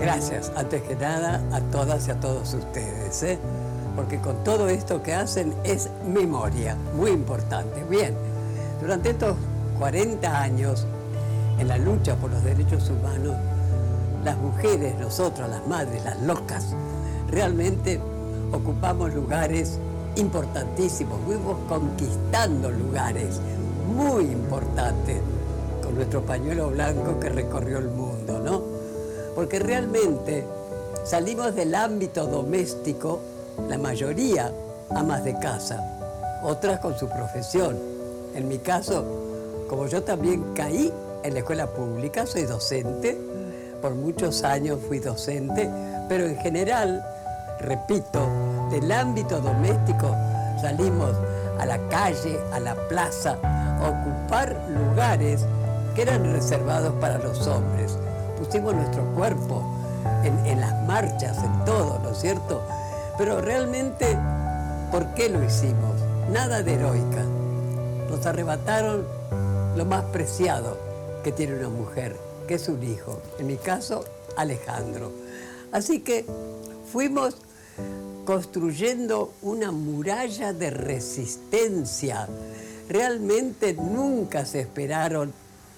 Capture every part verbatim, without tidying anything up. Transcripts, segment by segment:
Gracias, antes que nada, a todas y a todos ustedes, ¿eh? Porque con todo esto que hacen es memoria, muy importante. Bien, durante estos cuarenta años, en la lucha por los derechos humanos, las mujeres, nosotras, las madres, las locas, realmente ocupamos lugares importantísimos, fuimos conquistando lugares muy importantes con nuestro pañuelo blanco que recorrió el mundo, ¿no? Porque realmente salimos del ámbito doméstico, la mayoría amas de casa, otras con su profesión. En mi caso, como yo también caí en la escuela pública, soy docente, por muchos años fui docente, pero en general, repito, del ámbito doméstico salimos a la calle, a la plaza, a ocupar lugares que eran reservados para los hombres. Pusimos nuestro cuerpo en, en las marchas, en todo, ¿no es cierto? Pero realmente, ¿por qué lo hicimos? Nada de heroica. Nos arrebataron lo más preciado que tiene una mujer, que es un hijo. En mi caso, Alejandro. Así que fuimos construyendo una muralla de resistencia. Realmente nunca se esperaron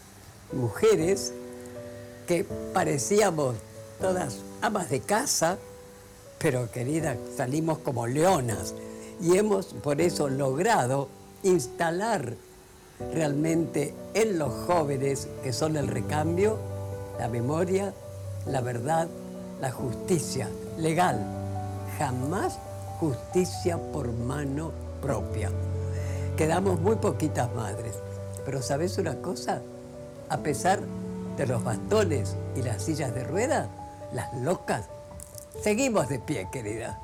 mujeres que parecíamos todas amas de casa, pero querida, salimos como leonas y hemos por eso logrado instalar realmente en los jóvenes, que son el recambio, la memoria, la verdad, la justicia legal. Jamás justicia por mano propia. Quedamos muy poquitas madres, pero ¿sabes una cosa? A pesar de los bastones y las sillas de ruedas, las locas, seguimos de pie, querida.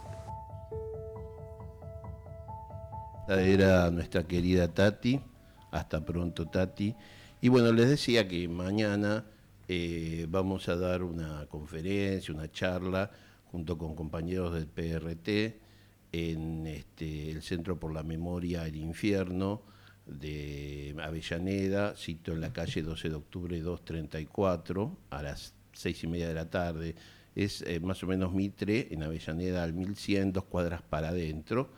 Era nuestra querida Tati. Hasta pronto, Tati. Y bueno, les decía que mañana eh, vamos a dar una conferencia, una charla, junto con compañeros del P R T, en este, el Centro por la Memoria El Infierno de Avellaneda, sito en la calle doce de octubre doscientos treinta y cuatro, a las seis y media de la tarde. Es eh, más o menos Mitre, en Avellaneda al mil cien, dos cuadras para adentro.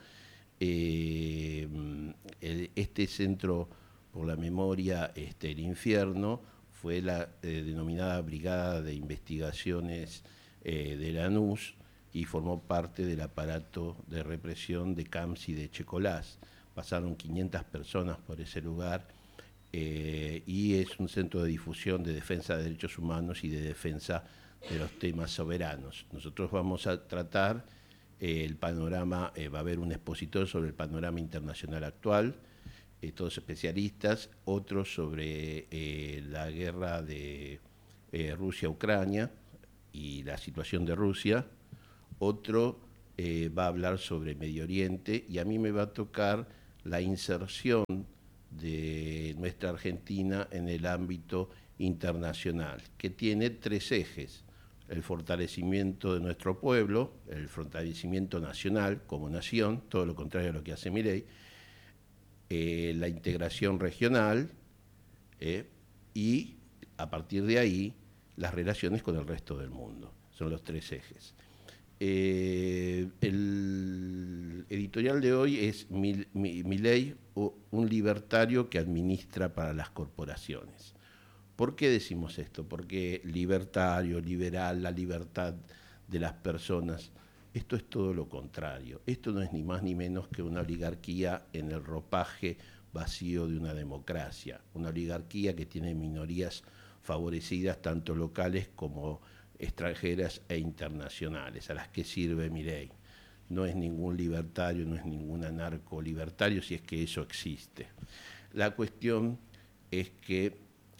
Eh, el, este Centro por la Memoria, este, El Infierno, fue la eh, denominada Brigada de Investigaciones eh, de Lanús y formó parte del aparato de represión de Camps y de Checolás. Pasaron quinientas personas por ese lugar eh, y es un centro de difusión de defensa de derechos humanos y de defensa de los temas soberanos. Nosotros vamos a tratar eh, el panorama, eh, va a haber un expositor sobre el panorama internacional actual, eh, todos especialistas, otros sobre eh, la guerra de eh, Rusia-Ucrania y la situación de Rusia, otro eh, va a hablar sobre Medio Oriente y a mí me va a tocar la inserción de nuestra Argentina en el ámbito internacional, que tiene tres ejes: el fortalecimiento de nuestro pueblo, el fortalecimiento nacional como nación, todo lo contrario a lo que hace Milei, eh, la integración regional eh, y, a partir de ahí, las relaciones con el resto del mundo. Son los tres ejes. Eh, el editorial de hoy es Milei, un libertario que administra para las corporaciones. ¿Por qué decimos esto? Porque libertario, liberal, la libertad de las personas, esto es todo lo contrario. Esto no es ni más ni menos que una oligarquía en el ropaje vacío de una democracia. Una oligarquía que tiene minorías favorecidas, tanto locales como extranjeras e internacionales, a las que sirve Milei. No es ningún libertario, no es ningún anarco libertario, si es que eso existe. La cuestión es que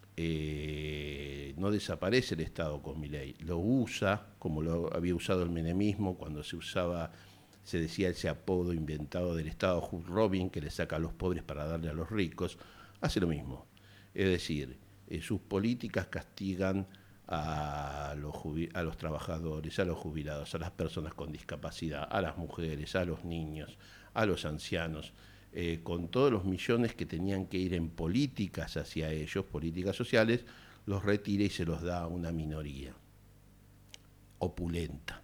eh, no desaparece el Estado con Milei, lo usa como lo había usado el menemismo, cuando se usaba, se decía ese apodo inventado del Estado, Hood Robin, que le saca a los pobres para darle a los ricos, hace lo mismo. Es decir, eh, sus políticas castigan a los, a los trabajadores, a los jubilados, a las personas con discapacidad, a las mujeres, a los niños, a los ancianos, eh, con todos los millones que tenían que ir en políticas hacia ellos, políticas sociales, los retira y se los da a una minoría. opulenta.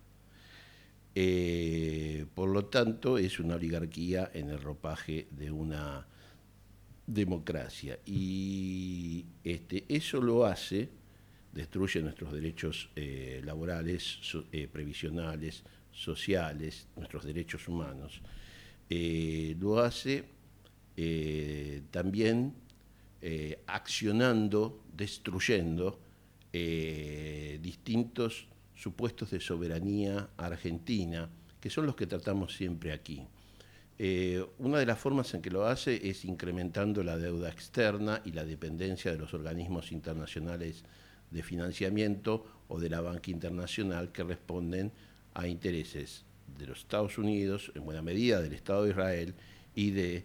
Eh, por lo tanto, es una oligarquía en el ropaje de una democracia. Y este, eso lo hace, destruye nuestros derechos eh, laborales, so, eh, previsionales, sociales, nuestros derechos humanos. Eh, lo hace eh, también eh, accionando, destruyendo eh, distintos supuestos de soberanía argentina, que son los que tratamos siempre aquí. Eh, una de las formas en que lo hace es incrementando la deuda externa y la dependencia de los organismos internacionales de financiamiento o de la banca internacional que responden a intereses de los Estados Unidos, en buena medida del Estado de Israel y de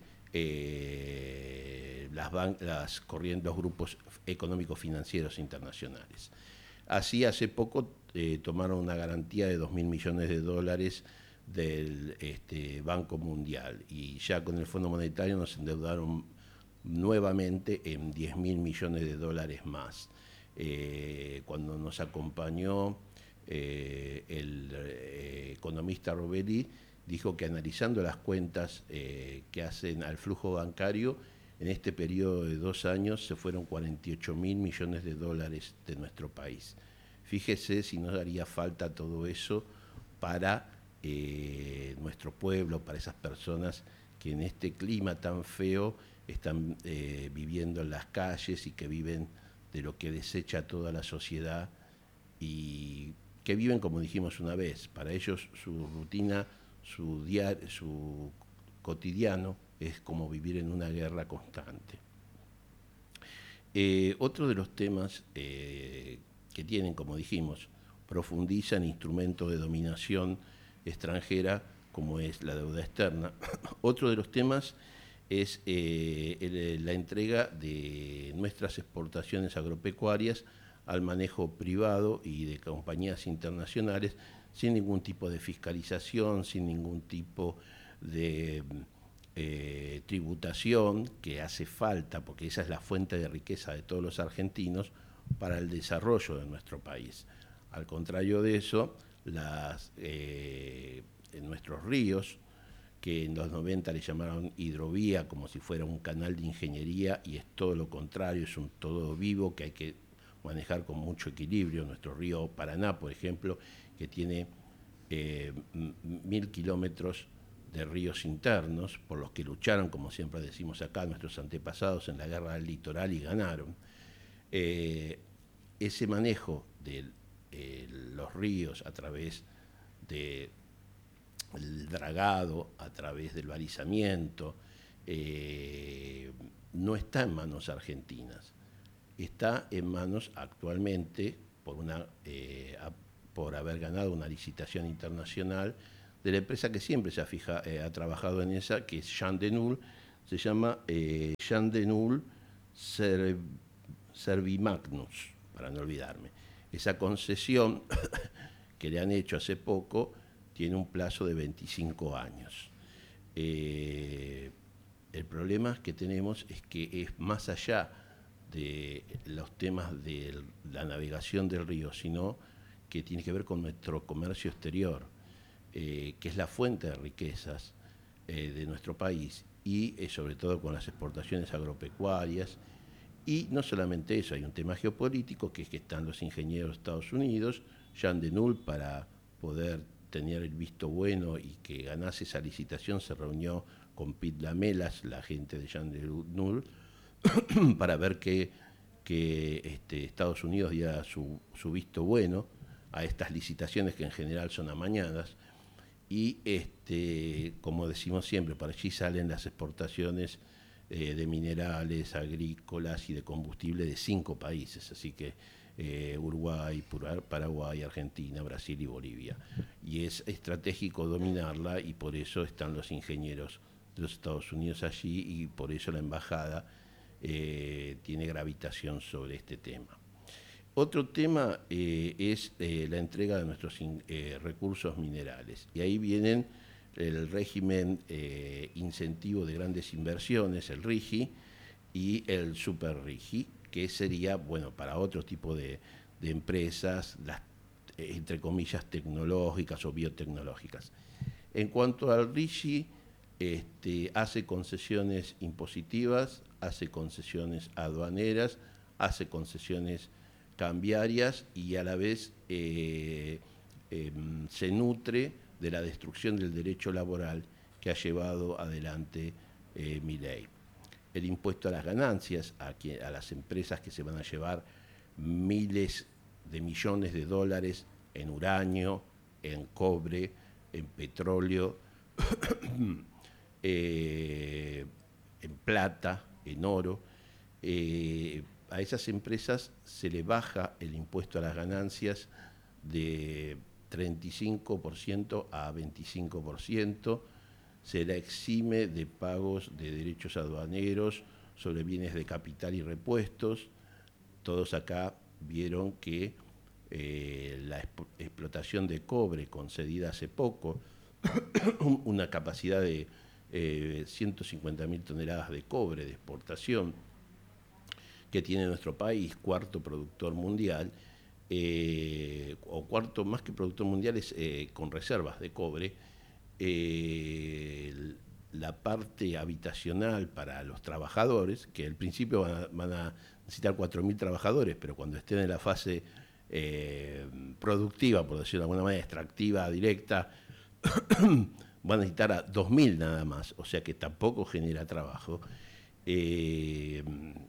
eh, las, las corrientes, los grupos económicos financieros internacionales. Así, hace poco eh, tomaron una garantía de dos mil millones de dólares del este, Banco Mundial, y ya con el Fondo Monetario nos endeudaron nuevamente en diez mil millones de dólares más. Eh, cuando nos acompañó eh, el eh, economista Robelli, dijo que analizando las cuentas eh, que hacen al flujo bancario, en este periodo de dos años se fueron cuarenta y ocho mil millones de dólares de nuestro país. Fíjese si nos daría falta todo eso para eh, nuestro pueblo, para esas personas que en este clima tan feo están eh, viviendo en las calles y que viven de lo que desecha toda la sociedad y que viven, como dijimos una vez, para ellos su rutina, su, diario, su cotidiano es como vivir en una guerra constante. Eh, otro de los temas eh, que tienen, como dijimos, profundizan instrumentos de dominación extranjera, como es la deuda externa. Otro de los temas es eh, el, la entrega de nuestras exportaciones agropecuarias al manejo privado y de compañías internacionales sin ningún tipo de fiscalización, sin ningún tipo de eh, tributación que hace falta, porque esa es la fuente de riqueza de todos los argentinos para el desarrollo de nuestro país. Al contrario de eso, las, eh, en nuestros ríos, que en los noventa le llamaron hidrovía como si fuera un canal de ingeniería, y es todo lo contrario, es un todo vivo que hay que manejar con mucho equilibrio. Nuestro río Paraná, por ejemplo, que tiene eh, mil kilómetros de ríos internos, por los que lucharon, como siempre decimos acá, nuestros antepasados en la guerra del litoral y ganaron. Eh, ese manejo de eh, los ríos a través del dragado, a través del balizamiento, eh, no está en manos argentinas. Está en manos actualmente, por, una, eh, a, por haber ganado una licitación internacional, de la empresa que siempre se ha, fija, eh, ha trabajado en esa, que es Jean Denul, se llama eh, Jean Denul Serv, Servimagnus, para no olvidarme. Esa concesión que le han hecho hace poco tiene un plazo de veinticinco años. Eh, el problema que tenemos es que es más allá de los temas de la navegación del río, sino que tiene que ver con nuestro comercio exterior, eh, que es la fuente de riquezas eh, de nuestro país, y eh, sobre todo con las exportaciones agropecuarias. Y no solamente eso, hay un tema geopolítico, que es que están los ingenieros de Estados Unidos, Jean Denul, para poder tener el visto bueno y que ganase esa licitación, se reunió con Pete Lamelas, la gente de Jean Denul, para ver que, que este, Estados Unidos diera su, su visto bueno a estas licitaciones, que en general son amañadas. Y este, como decimos siempre, para allí salen las exportaciones eh, de minerales, agrícolas y de combustible de cinco países, así que eh, Uruguay, Paraguay, Argentina, Brasil y Bolivia. Y es estratégico dominarla, y por eso están los ingenieros de los Estados Unidos allí, y por eso la embajada eh, tiene gravitación sobre este tema. Otro tema eh, es eh, la entrega de nuestros in, eh, recursos minerales, y ahí vienen el régimen eh, incentivo de grandes inversiones, el RIGI, y el Super RIGI, que sería, bueno, para otro tipo de, de empresas, las entre comillas, tecnológicas o biotecnológicas. En cuanto al RIGI, este, hace concesiones impositivas, hace concesiones aduaneras, hace concesiones cambiarias y a la vez eh, eh, se nutre de la destrucción del derecho laboral que ha llevado adelante eh, Milei. El impuesto a las ganancias, a, que, a las empresas que se van a llevar miles de millones de dólares en uranio, en cobre, en petróleo, eh, en plata, en oro. Eh, a esas empresas se le baja el impuesto a las ganancias de treinta y cinco por ciento a veinticinco por ciento, se la exime de pagos de derechos aduaneros sobre bienes de capital y repuestos. Todos acá vieron que eh, la explotación de cobre concedida hace poco, una capacidad de eh, ciento cincuenta mil toneladas de cobre de exportación que tiene nuestro país, cuarto productor mundial, eh, o cuarto más que productor mundial, es eh, con reservas de cobre. Eh, la parte habitacional para los trabajadores, que al principio van a, van a necesitar cuatro mil trabajadores, pero cuando estén en la fase eh, productiva, por decirlo de alguna manera, extractiva, directa, van a necesitar a dos mil nada más, o sea que tampoco genera trabajo. Eh,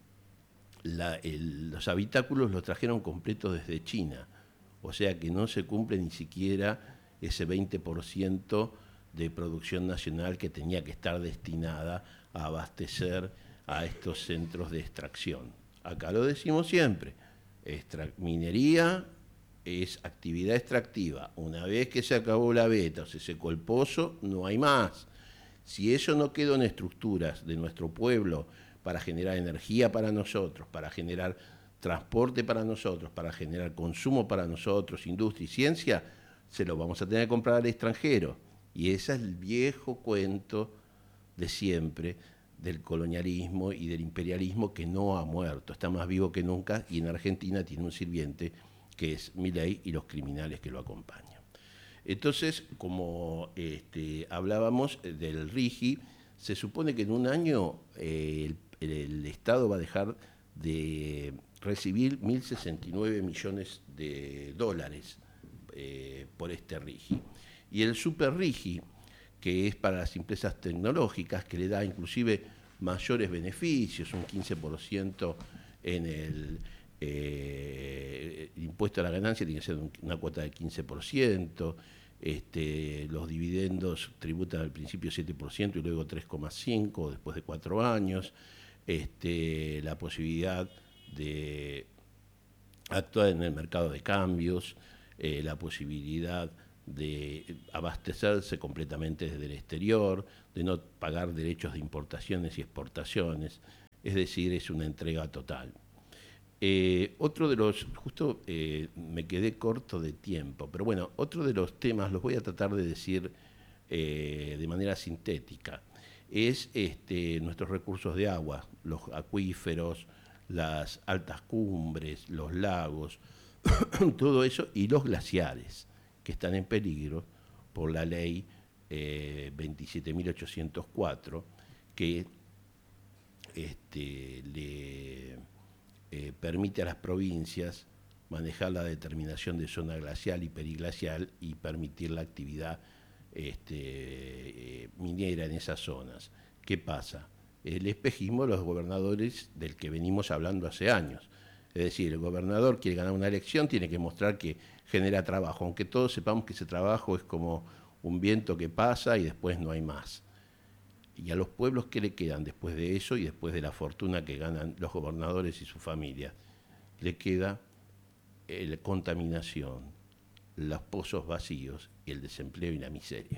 la, el, los habitáculos los trajeron completos desde China, o sea que no se cumple ni siquiera ese veinte por ciento de producción nacional que tenía que estar destinada a abastecer a estos centros de extracción. Acá lo decimos siempre, extra, minería es actividad extractiva. Una vez que se acabó la veta o se secó el pozo, no hay más. Si eso no quedó en estructuras de nuestro pueblo para generar energía para nosotros, para generar transporte para nosotros, para generar consumo para nosotros, industria y ciencia, se lo vamos a tener que comprar al extranjero. Y ese es el viejo cuento de siempre del colonialismo y del imperialismo que no ha muerto, está más vivo que nunca, y en Argentina tiene un sirviente que es Milei y los criminales que lo acompañan. Entonces, como este, hablábamos del RIGI, se supone que en un año eh, el, el Estado va a dejar de recibir mil sesenta y nueve millones de dólares eh, por este RIGI. Y el Super RIGI, que es para las empresas tecnológicas, que le da inclusive mayores beneficios, un quince por ciento en el eh, impuesto a la ganancia, tiene que ser una cuota de quince por ciento, este, los dividendos tributan al principio siete por ciento y luego tres coma cinco por ciento después de cuatro años, este, la posibilidad de actuar en el mercado de cambios, eh, la posibilidad de abastecerse completamente desde el exterior, de no pagar derechos de importaciones y exportaciones, es decir, es una entrega total. Eh, otro de los, justo eh, me quedé corto de tiempo, pero bueno, otro de los temas, los voy a tratar de decir eh, de manera sintética, es este, nuestros recursos de agua, los acuíferos, las altas cumbres, los lagos, todo eso, y los glaciares, que están en peligro por la ley eh, veintisiete mil ochocientos cuatro, que este, le eh, permite a las provincias manejar la determinación de zona glacial y periglacial y permitir la actividad este, eh, minera en esas zonas. ¿Qué pasa? El espejismo de los gobernadores del que venimos hablando hace años. Es decir, el gobernador quiere ganar una elección, tiene que mostrar que genera trabajo, aunque todos sepamos que ese trabajo es como un viento que pasa y después no hay más. Y a los pueblos, ¿qué le quedan después de eso y después de la fortuna que ganan los gobernadores y su familia? Le queda la contaminación, los pozos vacíos, y el desempleo y la miseria.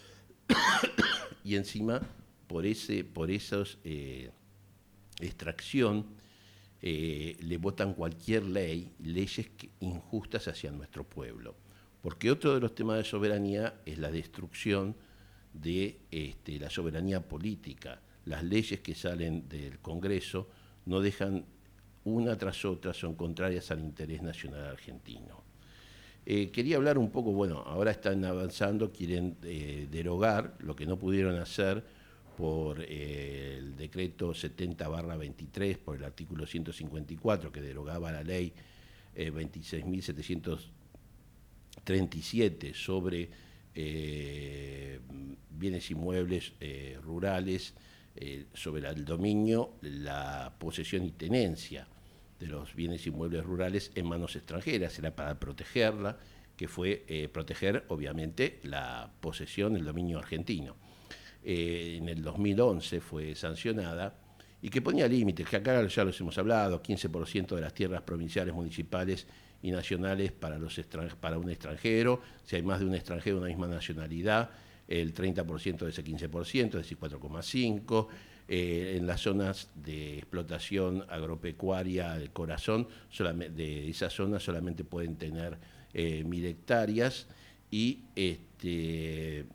Y encima, por ese, por esos eh, extracción, Eh, le votan cualquier ley, leyes que, injustas hacia nuestro pueblo. Porque otro de los temas de soberanía es la destrucción de este, la soberanía política. Las leyes que salen del Congreso no dejan una tras otra, son contrarias al interés nacional argentino. Eh, quería hablar un poco, bueno, ahora están avanzando, quieren eh, derogar lo que no pudieron hacer por eh, el decreto setenta barra veintitrés, por el artículo ciento cincuenta y cuatro, que derogaba la ley eh, veintiséis mil setecientos treinta y siete sobre eh, bienes inmuebles eh, rurales, eh, sobre el dominio, la posesión y tenencia de los bienes inmuebles rurales en manos extranjeras. Era para protegerla, que fue eh, proteger obviamente la posesión, el dominio argentino. Eh, en el dos mil once fue sancionada y que ponía límites, que acá ya los hemos hablado, quince por ciento de las tierras provinciales, municipales y nacionales para, los para un extranjero, si hay más de un extranjero de una misma nacionalidad, el treinta por ciento de ese quince por ciento, es decir, cuatro coma cinco por ciento. Eh, en las zonas de explotación agropecuaria del corazón, solamente, de esas zonas solamente pueden tener eh, mil hectáreas y este,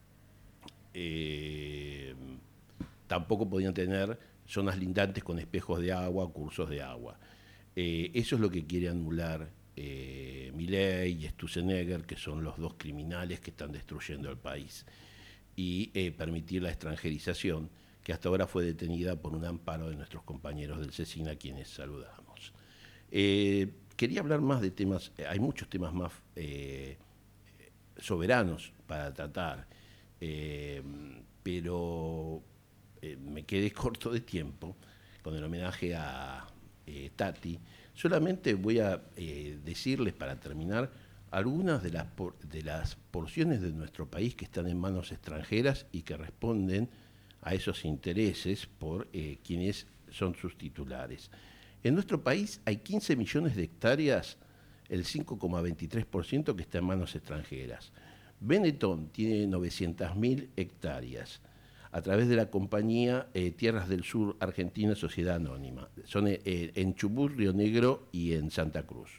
eh, tampoco podían tener zonas lindantes con espejos de agua, cursos de agua. Eh, eso es lo que quiere anular eh, Milei y Sturzenegger, que son los dos criminales que están destruyendo el país, y eh, permitir la extranjerización, que hasta ahora fue detenida por un amparo de nuestros compañeros del CECIN, a quienes saludamos. Eh, quería hablar más de temas, hay muchos temas más eh, soberanos para tratar, eh, pero eh, me quedé corto de tiempo con el homenaje a eh, Tati. Solamente voy a eh, decirles, para terminar, algunas de las, por, de las porciones de nuestro país que están en manos extranjeras y que responden a esos intereses por eh, quienes son sus titulares. En nuestro país hay quince millones de hectáreas, el cinco coma veintitrés por ciento que está en manos extranjeras. Benetton tiene novecientas mil hectáreas a través de la compañía eh, Tierras del Sur Argentina Sociedad Anónima. Son eh, en Chubut, Río Negro y en Santa Cruz.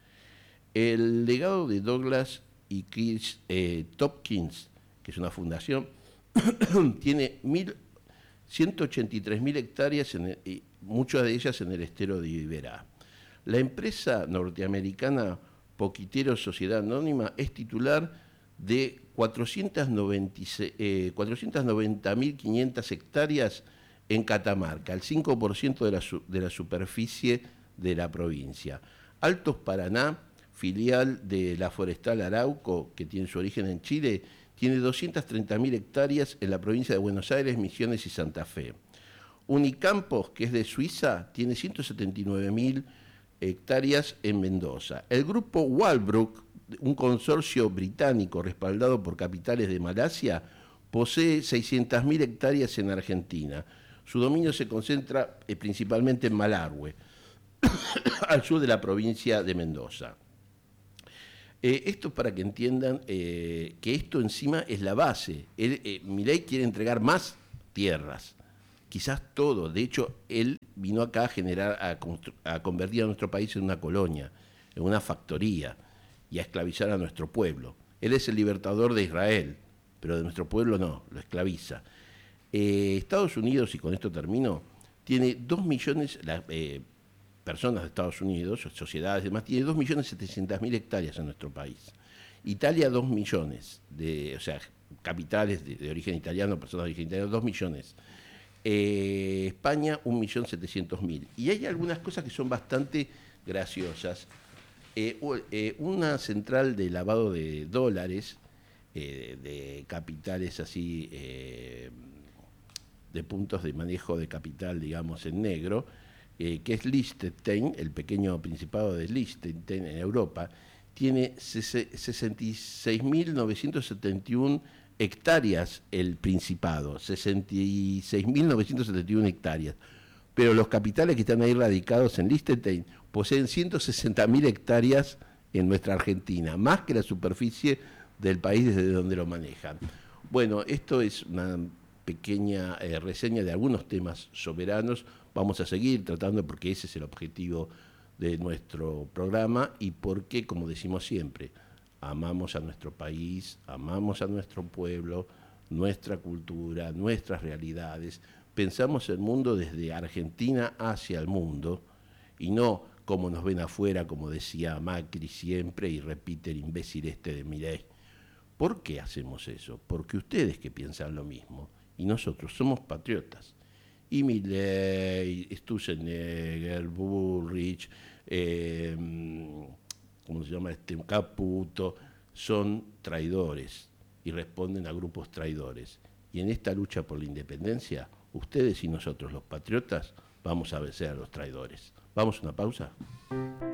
El legado de Douglas y Chris eh, Tompkins, que es una fundación, tiene ciento ochenta y tres mil hectáreas, en el, y muchas de ellas en el estero de Iberá. La empresa norteamericana Poquitero Sociedad Anónima es titular de cuatrocientas noventa mil quinientas hectáreas en Catamarca, el cinco por ciento de la, de la superficie de la provincia. Altos Paraná, filial de la Forestal Arauco, que tiene su origen en Chile, tiene doscientas treinta mil hectáreas en la provincia de Buenos Aires, Misiones y Santa Fe. Unicampos, que es de Suiza, tiene ciento setenta y nueve mil hectáreas en Mendoza. El grupo Walbrook, un consorcio británico respaldado por capitales de Malasia, posee seiscientas mil hectáreas en Argentina. Su dominio se concentra eh, principalmente en Malargüe, al sur de la provincia de Mendoza. Eh, esto para que entiendan eh, que esto encima es la base. Él, eh, Milei quiere entregar más tierras, quizás todo. De hecho, él vino acá a generar, a, a convertir a nuestro país en una colonia, en una factoría, y a esclavizar a nuestro pueblo. Él es el libertador de Israel, pero de nuestro pueblo no, lo esclaviza. Eh, Estados Unidos, y con esto termino, tiene dos millones... La, eh, personas de Estados Unidos, sociedades y demás, tiene dos millones setecientas mil hectáreas en nuestro país. Italia, dos millones, de, o sea, capitales de, de origen italiano, personas de origen italiano, dos millones. Eh, España, un millón setecientos mil. Y hay algunas cosas que son bastante graciosas. Eh, eh, una central de lavado de dólares, eh, de capitales así, eh, de puntos de manejo de capital, digamos, en negro, Eh, que es Liechtenstein, el pequeño principado de Liechtenstein en Europa, tiene sesenta y seis mil novecientos setenta y uno hectáreas el principado, sesenta y seis mil novecientos setenta y uno hectáreas. Pero los capitales que están ahí radicados en Liechtenstein poseen ciento sesenta mil hectáreas en nuestra Argentina, más que la superficie del país desde donde lo manejan. Bueno, esto es una pequeña eh, reseña de algunos temas soberanos. Vamos a seguir tratando porque ese es el objetivo de nuestro programa y porque, como decimos siempre, amamos a nuestro país, amamos a nuestro pueblo, nuestra cultura, nuestras realidades. Pensamos el mundo desde Argentina hacia el mundo y no cómo nos ven afuera, como decía Macri siempre, y repite el imbécil este de Milei. ¿Por qué hacemos eso? Porque ustedes que piensan lo mismo, y nosotros somos patriotas. Y Milei, Sturzenegger, Bullrich, eh, ¿cómo se llama este? Caputo, son traidores y responden a grupos traidores. Y en esta lucha por la independencia, ustedes y nosotros, los patriotas, vamos a vencer a los traidores. ¿Vamos a una pausa?